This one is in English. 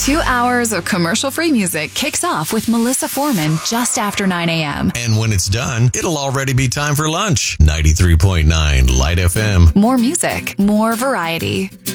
2 hours of commercial-free music kicks off with Melissa Foreman just after 9 a.m. And when it's done, it'll already be time for lunch. 93.9 Light FM. More music, more variety.